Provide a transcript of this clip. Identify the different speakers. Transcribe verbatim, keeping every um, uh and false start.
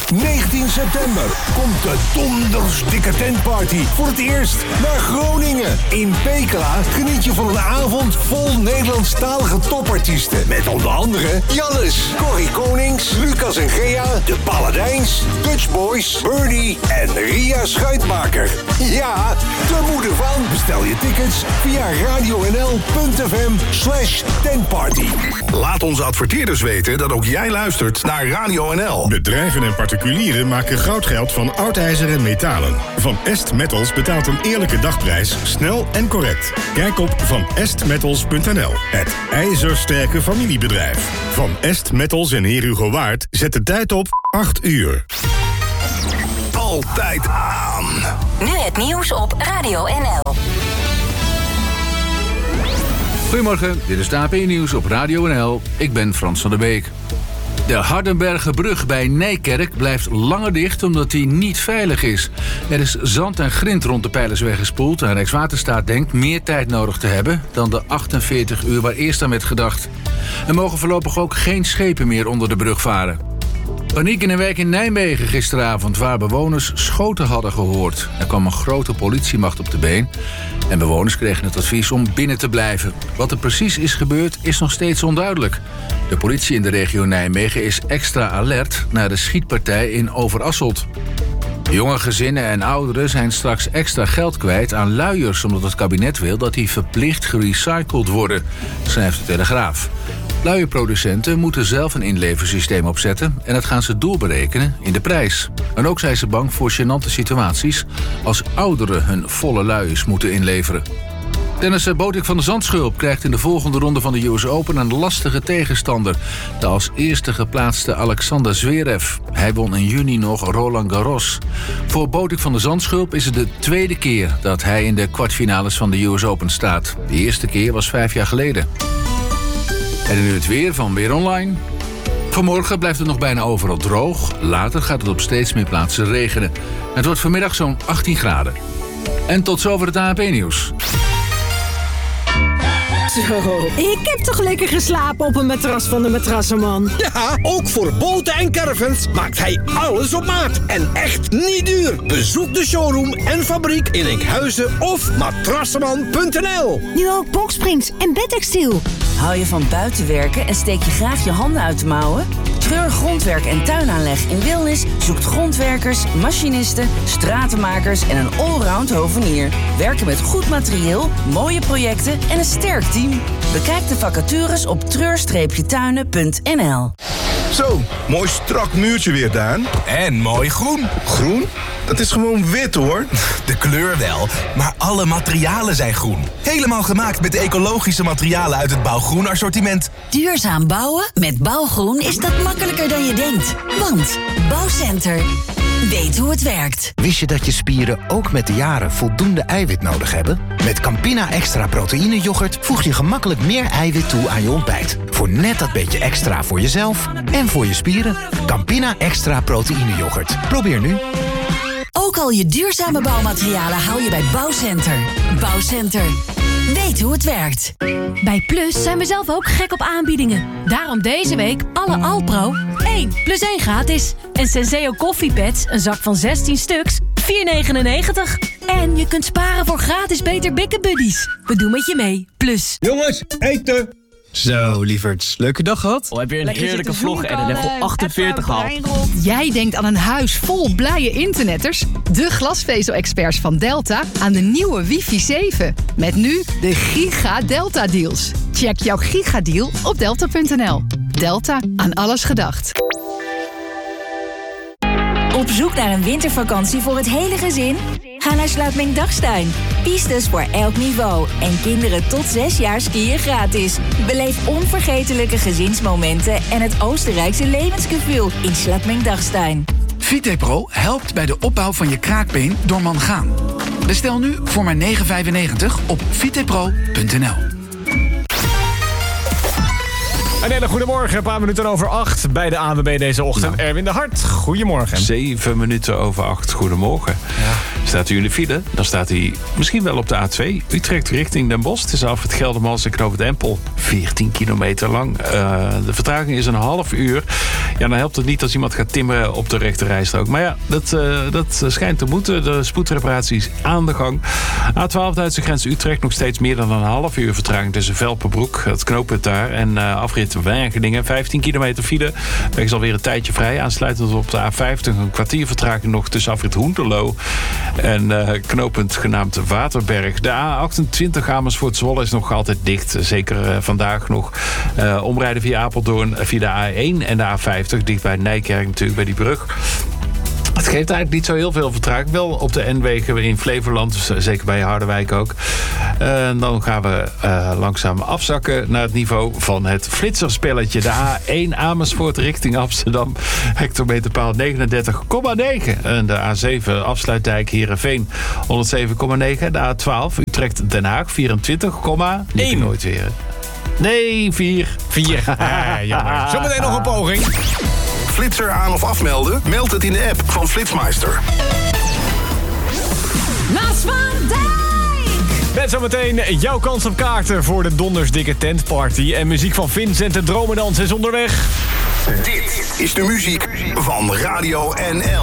Speaker 1: negentien september komt de donders dikke tentparty voor het eerst naar Groningen. In Pekela geniet je van een avond vol Nederlandstalige topartiesten. Met onder andere Jannes, Corrie Konings, Lucas en Gea, de Paladijns, Dutch Boys, Birdie en Ria Schuitmaker. Ja, de moeder van. Bestel je tickets via radionl.fm slash tentparty.
Speaker 2: Laat onze adverteerders weten dat ook jij luistert naar Radio N L.
Speaker 3: Bedrijven en particulieren maken goudgeld van oud ijzer en metalen. Van Est Metals betaalt een eerlijke dagprijs, snel en correct. Kijk op van est metals punt n l. Het ijzersterke familiebedrijf. Van Est Metals en Heer Hugo Waard zet de tijd op acht uur.
Speaker 2: Altijd aan.
Speaker 4: Nu het nieuws op Radio N L.
Speaker 5: Goedemorgen, dit is het A P Nieuws op Radio N L. Ik ben Frans van der Beek. De Hardenbergerbrug bij Nijkerk blijft langer dicht omdat die niet veilig is. Er is zand en grind rond de pijlers weggespoeld en Rijkswaterstaat denkt meer tijd nodig te hebben dan de achtenveertig uur waar eerst aan werd gedacht. Er mogen voorlopig ook geen schepen meer onder de brug varen. Paniek in een wijk in Nijmegen gisteravond waar bewoners schoten hadden gehoord. Er kwam een grote politiemacht op de been en bewoners kregen het advies om binnen te blijven. Wat er precies is gebeurd is nog steeds onduidelijk. De politie in de regio Nijmegen is extra alert na de schietpartij in Overasselt. Jonge gezinnen en ouderen zijn straks extra geld kwijt aan luiers omdat het kabinet wil dat die verplicht gerecycled worden, schrijft de Telegraaf. Luierproducenten moeten zelf een inleversysteem opzetten en dat gaan ze doorberekenen in de prijs. En ook zijn ze bang voor gênante situaties als ouderen hun volle luiers moeten inleveren. Tennisser Botik van de Zandschulp krijgt in de volgende ronde van de U S Open een lastige tegenstander. De als eerste geplaatste Alexander Zverev. Hij won in juni nog Roland Garros. Voor Botik van de Zandschulp is het de tweede keer dat hij in de kwartfinales van de U S Open staat. De eerste keer was vijf jaar geleden. En nu het weer van Weer Online. Vanmorgen blijft het nog bijna overal droog. Later gaat het op steeds meer plaatsen regenen. Het wordt vanmiddag zo'n achttien graden. En tot zover het A N P-nieuws.
Speaker 6: Zo, ik heb toch lekker geslapen op een matras van de Matrassenman.
Speaker 7: Ja, ook voor boten en caravans maakt hij alles op maat. En echt niet duur. Bezoek de showroom en fabriek in Enkhuizen of matrassenman punt n l.
Speaker 8: Nu ook boxsprings en bedtextiel. Hou je van buitenwerken en steek je graag je handen uit de mouwen? Treur Grondwerk en Tuinaanleg in Wilnis zoekt grondwerkers, machinisten, stratenmakers en een allround hovenier. Werken met goed materieel, mooie projecten en een sterk team. Bekijk de vacatures op treur tuinen punt n l.
Speaker 2: Zo, mooi strak muurtje weer, Daan.
Speaker 9: En mooi groen.
Speaker 2: Groen? Dat is gewoon wit, hoor.
Speaker 9: De kleur wel, maar alle materialen zijn groen. Helemaal gemaakt met de ecologische materialen uit het Bouwgroen assortiment.
Speaker 8: Duurzaam bouwen met Bouwgroen is dat makkelijker dan je denkt. Want Bouwcenter weet hoe het werkt.
Speaker 10: Wist je dat je spieren ook met de jaren voldoende eiwit nodig hebben? Met Campina Extra Proteïne Yoghurt voeg je gemakkelijk meer eiwit toe aan je ontbijt. Voor net dat beetje extra voor jezelf en voor je spieren. Campina Extra Proteïne Yoghurt. Probeer nu.
Speaker 8: Ook al je duurzame bouwmaterialen haal je bij Bouwcenter. Bouwcenter. Weet hoe het werkt.
Speaker 11: Bij Plus zijn we zelf ook gek op aanbiedingen. Daarom deze week alle Alpro één plus één gratis. En Senseo koffiepads, een zak van zestien stuks, vier negenennegentig. En je kunt sparen voor gratis Beter Bikken Buddies. We doen met je mee. Plus.
Speaker 7: Jongens, eten!
Speaker 12: Zo, lieverds. Leuke dag gehad?
Speaker 13: Oh, heb je een heerlijke vlog en een level achtenveertig gehaald.
Speaker 14: Jij denkt aan een huis vol blije internetters? De glasvezel-experts van Delta aan de nieuwe wifi zeven. Met nu de Giga Delta deals. Check jouw gigadeal op delta punt n l. Delta, aan alles gedacht.
Speaker 4: Op zoek naar een wintervakantie voor het hele gezin? Ga naar Sluitmeng Dagstein. Pistes voor elk niveau. En kinderen tot zes jaar skiën gratis. Beleef onvergetelijke gezinsmomenten en het Oostenrijkse levensgevoel in Sluitmeng Dagstein.
Speaker 15: Vitepro helpt bij de opbouw van je kraakbeen door mangaan. Bestel nu voor maar negen vijfennegentig op vitepro punt n l.
Speaker 16: Een hele goede morgen, een paar minuten over acht bij de A N W B deze ochtend. Nou. Erwin de Hart, goedemorgen.
Speaker 17: Zeven minuten over acht, goedemorgen. Ja. Staat u in de file? Dan staat hij misschien wel op de A twee. Utrecht richting Den Bosch. Het is af het Geldermals en Knoop het Empel. veertien kilometer lang. Uh, de vertraging is een half uur. Ja, dan helpt het niet als iemand gaat timmeren op de rechte rijstrook. Maar ja, dat, uh, dat schijnt te moeten. De spoedreparatie is aan de gang. A twaalf Duitse grens Utrecht. Nog steeds meer dan een half uur vertraging tussen Velpenbroek, het knooppunt daar, en uh, afrit Wageningen. vijftien kilometer file. Weg is alweer een tijdje vrij. Aansluitend op de A vijftig een kwartier vertraging nog tussen afrit Hoenderloo en uh, knooppunt genaamd Waterberg. De A achtentwintig Amersfoort-Zwolle is nog altijd dicht. Zeker uh, vandaag nog. Uh, omrijden via Apeldoorn via de A één en de A vijftig. Dicht bij Nijkerk natuurlijk, bij die brug. Het geeft eigenlijk niet zo heel veel vertraging. Wel op de N-wegen in Flevoland, dus zeker bij Harderwijk ook. En dan gaan we uh, langzaam afzakken naar het niveau van het flitserspelletje. De A één Amersfoort richting Amsterdam. Hectometerpaal negenendertig komma negen. En de A zeven Afsluitdijk Heerenveen honderdzeven komma negen. De A twaalf Utrecht Den Haag vierentwintig komma één. Nooit weer. Nee, vier.
Speaker 16: vier. Ah, jammer. Zometeen nog een poging.
Speaker 2: Flitser aan of afmelden? Meld het in de app van Flitsmeister.
Speaker 6: Nas van Dijk!
Speaker 16: Met zometeen jouw kans op kaarten voor de Dondersdikke Tentparty. En muziek van Vincent de Dromedans is onderweg.
Speaker 2: Dit is de muziek van Radio N L.